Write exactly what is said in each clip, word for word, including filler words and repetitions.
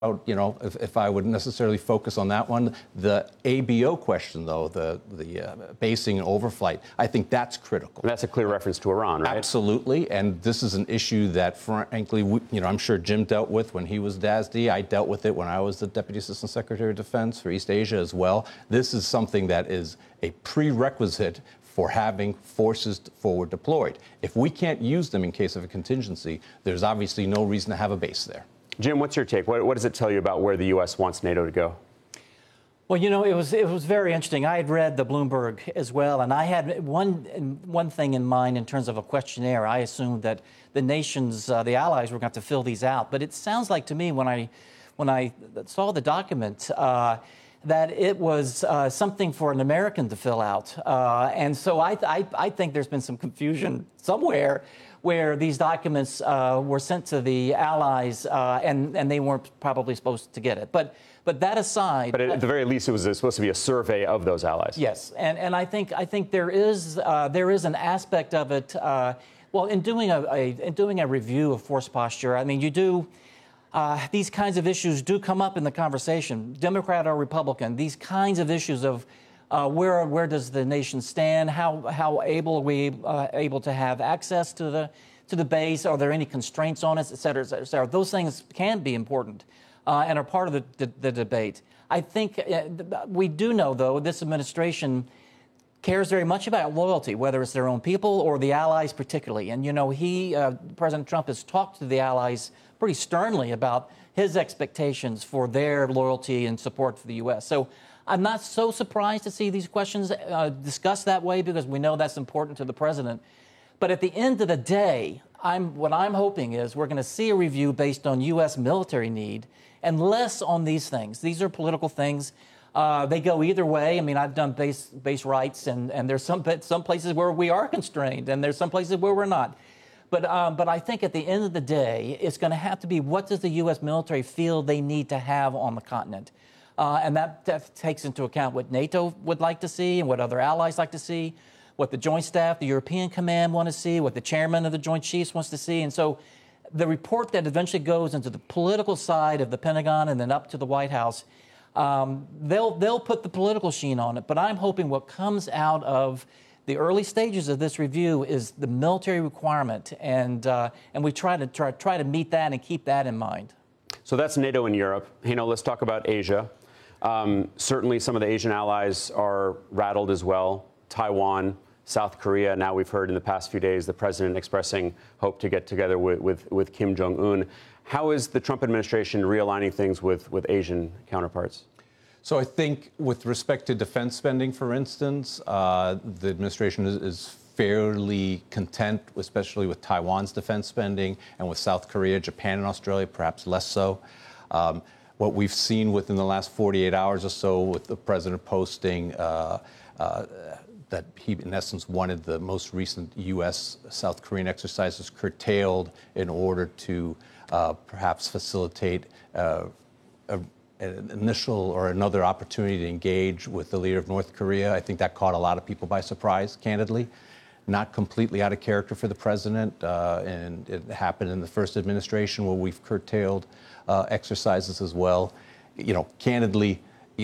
you know, if, if I would necessarily focus on that one. The A B O question, though, the, the uh, basing and overflight, I think that's critical. And that's a clear reference to Iran, right? Absolutely. And this is an issue that, frankly, we, you know, I'm sure Jim dealt with when he was D A S D. I dealt with it when I was the Deputy Assistant Secretary of Defense for East Asia as well. This is something that is a prerequisite for having forces forward deployed. If we can't use them in case of a contingency, there's obviously no reason to have a base there. Jim, what's your take? What, what does it tell you about where the U S wants NATO to go? Well, you know, it was it was very interesting. I had read the Bloomberg as well, and I had one one thing in mind in terms of a questionnaire. I assumed that the nations, uh, the allies, were going to have to fill these out. But it sounds like to me when I when I saw the document uh, that it was uh, something for an American to fill out, uh, and so I, I I think there's been some confusion somewhere, where these documents uh, were sent to the allies uh, and, and they weren't probably supposed to get it. But but that aside... But at the very least, it was supposed to be a survey of those allies. Yes, and, and I think I think there is uh, there is an aspect of it. Uh, well, in doing a, a in doing a review of force posture, I mean, you do uh, these kinds of issues do come up in the conversation, Democrat or Republican. These kinds of issues of Uh, where where does the nation stand? How how able are we uh, able to have access to the to the base? Are there any constraints on us, et cetera, et cetera, et cetera? Those things can be important uh, and are part of the, the, the debate. I think uh, we do know, though, this administration cares very much about loyalty, whether it's their own people or the allies particularly. And, you know, he, uh, President Trump has talked to the allies pretty sternly about his expectations for their loyalty and support for the U S. So I'm not so surprised to see these questions uh, discussed that way, because we know that's important to the president. But at the end of the day, I'm, what I'm hoping is we're going to see a review based on U S military need and less on these things. These are political things. Uh, they go either way. I mean, I've done base base rights, and, and there's some some places where we are constrained, and there's some places where we're not. But um, but I think at the end of the day, it's going to have to be, what does the U S military feel they need to have on the continent? Uh, and that, that takes into account what NATO would like to see and what other allies like to see, what the Joint Staff, the European Command want to see, what the chairman of the Joint Chiefs wants to see. And so the report that eventually goes into the political side of the Pentagon and then up to the White House, um, they'll, they'll put the political sheen on it. But I'm hoping what comes out of the early stages of this review is the military requirement. And, uh, and we try to, try, try to meet that and keep that in mind. So that's NATO and Europe. Hano, let's talk about Asia. Um, certainly some of the Asian allies are rattled as well. Taiwan, South Korea. Now we've heard in the past few days the president expressing hope to get together with, with, with Kim Jong-un. How is the Trump administration realigning things with, with Asian counterparts? So I think with respect to defense spending, for instance, uh, the administration is, is fairly content, especially with Taiwan's defense spending, and with South Korea, Japan, and Australia, perhaps less so. Um, What we've seen within the last forty-eight hours or so, with the president posting uh, uh, that he, in essence, wanted the most recent U S South Korean exercises curtailed in order to uh, perhaps facilitate uh, a, an initial or another opportunity to engage with the leader of North Korea. I think that caught a lot of people by surprise, candidly. Not completely out of character for the president, uh, and it happened in the first administration where we've curtailed uh, exercises as well. You know, candidly, it,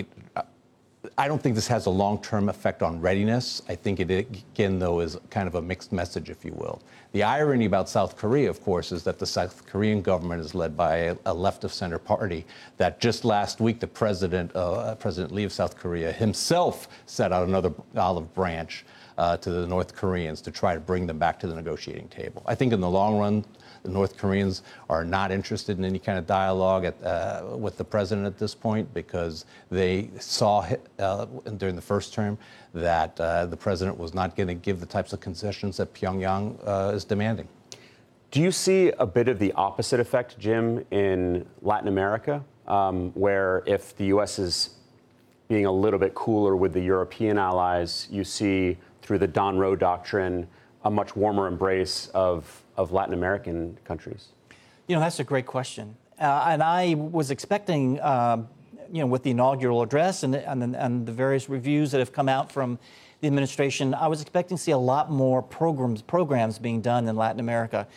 I don't think this has a long-term effect on readiness. I think it, again, though, is kind of a mixed message, if you will. The irony about South Korea, of course, is that the South Korean government is led by a, a left-of-center party that just last week the president, uh, President Lee of South Korea himself set out another olive branch Uh, to the North Koreans to try to bring them back to the negotiating table. I think in the long run, the North Koreans are not interested in any kind of dialogue at, uh, with the president at this point, because they saw uh, during the first term that uh, the president was not going to give the types of concessions that Pyongyang uh, is demanding. Do you see a bit of the opposite effect, Jim, in Latin America, um, where if the U S is being a little bit cooler with the European allies, you see through the Don Roe doctrine, a much warmer embrace of, of Latin American countries? You know, that's a great question. Uh, and I was expecting, uh, you know, with the inaugural address and, and, and the various reviews that have come out from the administration, I was expecting to see a lot more programs, programs being done in Latin America.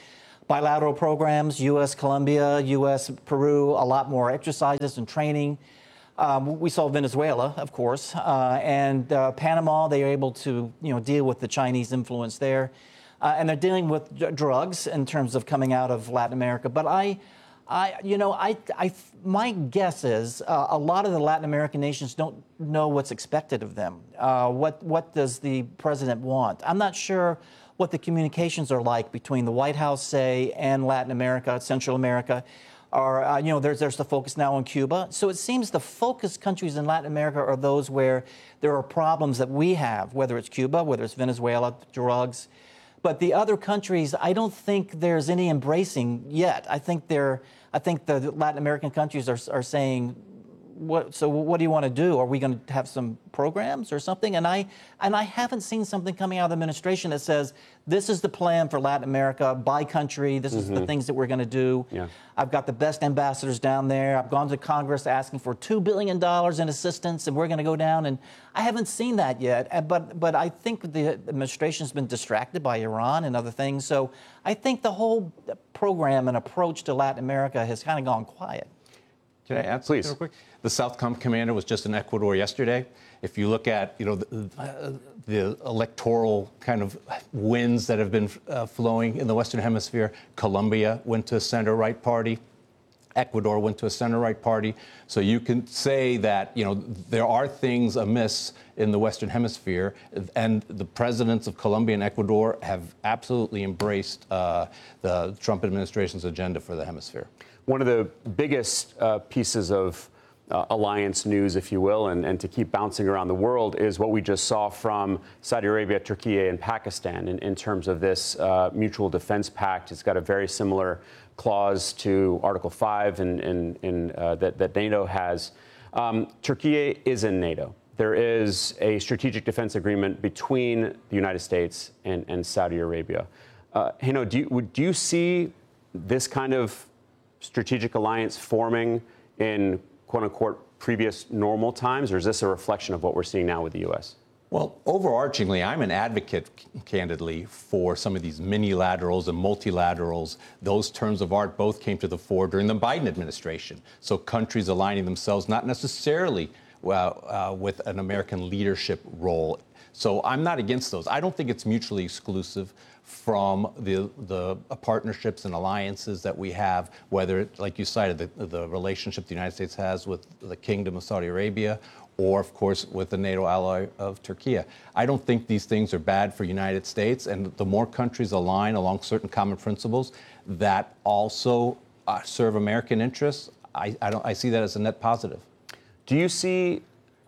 bilateral programs, U S Colombia, U S Peru, a lot more exercises and training. Um, we saw Venezuela, of course, uh, and uh, Panama. They are able to, you know, deal with the Chinese influence there, uh, and they're dealing with d- drugs in terms of coming out of Latin America. But I, I, you know, I, I my guess is uh, a lot of the Latin American nations don't know what's expected of them. Uh, what what does the president want? I'm not sure what the communications are like between the White House, say, and Latin America, Central America. Or, uh, you know, there's, there's the focus now on Cuba. So it seems the focus countries in Latin America are those where there are problems that we have, whether it's Cuba, whether it's Venezuela, drugs. But the other countries, I don't think there's any embracing yet. I think they're, I think the Latin American countries are, are saying, what, so what do you want to do? Are we going to have some programs or something? And I and I haven't seen something coming out of the administration that says, this is the plan for Latin America by country. This mm-hmm. is the things that we're going to do. Yeah. I've got the best ambassadors down there. I've gone to Congress asking for two billion dollars in assistance, and we're going to go down. And I haven't seen that yet. But, but I think the administration's been distracted by Iran and other things. So I think the whole program and approach to Latin America has kind of gone quiet. Can I add something real quick? The Southcom commander was just in Ecuador yesterday. If you look at, you know, the, uh, the electoral kind of winds that have been uh, flowing in the Western Hemisphere, Colombia went to a center-right party. Ecuador went to a center-right party. So you can say that, you know, there are things amiss in the Western Hemisphere, and the presidents of Colombia and Ecuador have absolutely embraced uh, the Trump administration's agenda for the hemisphere. One of the biggest uh, pieces of uh, alliance news, if you will, and, and to keep bouncing around the world is what we just saw from Saudi Arabia, Turkey, and Pakistan in, in terms of this uh, mutual defense pact. It's got a very similar clause to Article five in, in, in, uh, that, that NATO has. Um, Turkey is in NATO. There is a strategic defense agreement between the United States and, and Saudi Arabia. Uh, Heino, do you, do you see this kind of strategic alliance forming in, quote unquote, previous normal times, or is this a reflection of what we're seeing now with the U S? Well, overarchingly, I'm an advocate, candidly, for some of these minilaterals and multilaterals. Those terms of art both came to the fore during the Biden administration. So countries aligning themselves, not necessarily uh, uh, with an American leadership role. So I'm not against those. I don't think it's mutually exclusive from the the partnerships and alliances that we have, whether, like you cited, the, the relationship the United States has with the Kingdom of Saudi Arabia, or, of course, with the NATO ally of Turkey. I don't think these things are bad for the United States, and the more countries align along certain common principles that also uh, serve American interests, I, I, don't, I see that as a net positive. Do you see,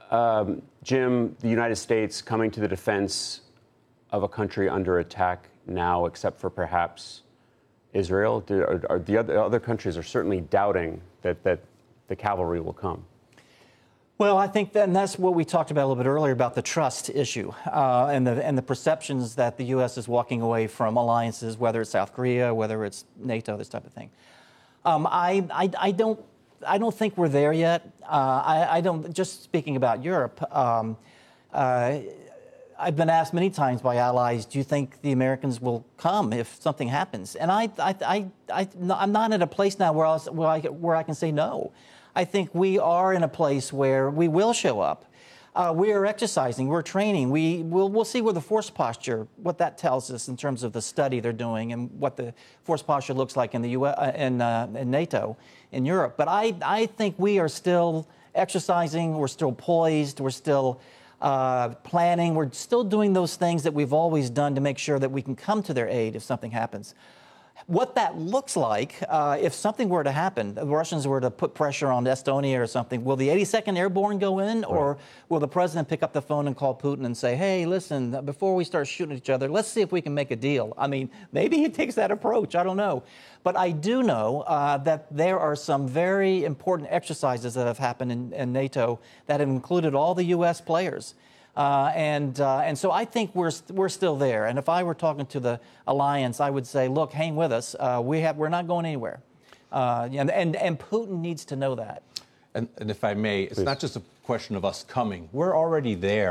um, Jim, the United States coming to the defense of a country under attack now, except for perhaps Israel? Do, are, are the other, other countries are certainly doubting that, that the cavalry will come. Well, I think that, and that's what we talked about a little bit earlier about the trust issue uh, and the and the perceptions that the U S is walking away from alliances, whether it's South Korea, whether it's NATO, this type of thing. Um, I, I I don't I don't think we're there yet. Uh, I, I don't. Just speaking about Europe. Um, uh, I've been asked many times by allies, do you think the Americans will come if something happens? And I, I, I, I, I'm not in a place now where, I was, where, I, where I can say no. I think we are in a place where we will show up. Uh, we are exercising, we're training. We, we'll, we'll see where the force posture, what that tells us in terms of the study they're doing and what the force posture looks like in the U S, uh, in, uh, in NATO, in Europe. But I, I think we are still exercising, we're still poised, we're still Uh, planning. We're still doing those things that we've always done to make sure that we can come to their aid if something happens. What that looks like, uh, if something were to happen, the Russians were to put pressure on Estonia or something, will the eighty-second Airborne go in, or will the president pick up the phone and call Putin and say, hey, listen, before we start shooting at each other, let's see if we can make a deal? I mean, maybe he takes that approach. I don't know. But I do know uh, that there are some very important exercises that have happened in, in NATO that have included all the U S players. Uh, and uh, and so I think we're we're still there. And if I were talking to the alliance, I would say, look, hang with us. Uh, we have we're not going anywhere. Uh, and, and and Putin needs to know that. And, and if I may, it's Please. Not just a question of us coming. We're already there.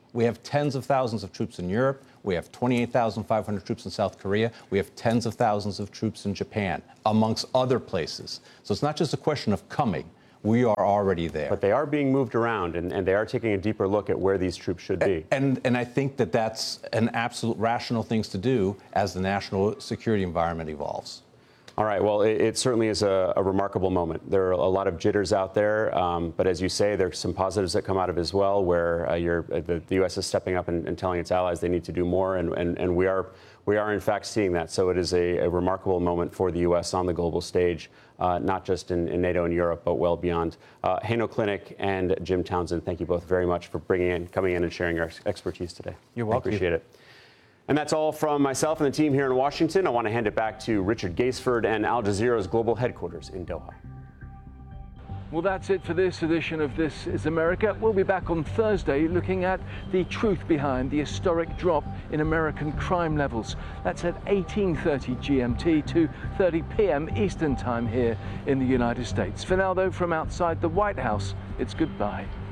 We have tens of thousands of troops in Europe. We have twenty-eight thousand five hundred troops in South Korea. We have tens of thousands of troops in Japan, amongst other places. So it's not just a question of coming. We are already there. But they are being moved around, and, and they are taking a deeper look at where these troops should be. And, and I think that that's an absolute rational thing to do as the national security environment evolves. All right, well, it, it certainly is a, a remarkable moment. There are a lot of jitters out there, um, but as you say, there's some positives that come out of it as well, where uh, you're, uh, the, the U S is stepping up and, and telling its allies they need to do more, and, and, and we are we are in fact seeing that. So it is a, a remarkable moment for the U S on the global stage, uh, not just in, in NATO and Europe, but well beyond. Uh, Haino Klinik and Jim Townsend, thank you both very much for bringing in, coming in and sharing your ex- expertise today. You're welcome. I appreciate it. And that's all from myself and the team here in Washington. I want to hand it back to Richard Gaisford and Al Jazeera's global headquarters in Doha. Well, that's it for this edition of This is America. We'll be back on Thursday looking at the truth behind the historic drop in American crime levels. That's at eighteen thirty G M T, two thirty P M Eastern Time here in the United States. For now, though, from outside the White House, it's goodbye.